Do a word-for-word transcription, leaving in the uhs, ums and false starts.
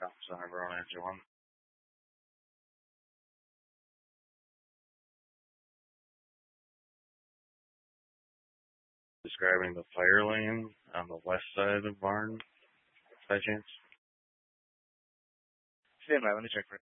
Center, Verona, John. Describing the fire lane on the west side of Barn, by chance? Stand by, let me check for it.